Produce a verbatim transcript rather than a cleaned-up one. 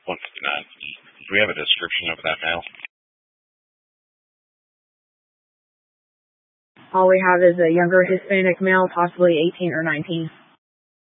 one fifty-nine. Do we have a description of that male? All we have is a younger Hispanic male, possibly eighteen or nineteen.